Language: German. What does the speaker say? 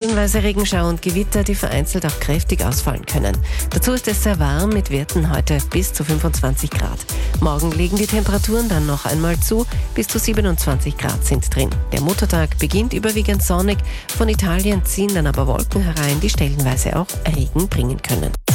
stellenweise Regenschauer und Gewitter, die vereinzelt auch kräftig ausfallen können. Dazu ist es sehr warm mit Werten heute bis zu 25 Grad. Morgen legen die Temperaturen dann noch einmal zu, bis zu 27 Grad sind drin. Der Muttertag beginnt überwiegend sonnig, von Italien ziehen dann aber Wolken herein, die stellenweise auch Regen bringen können.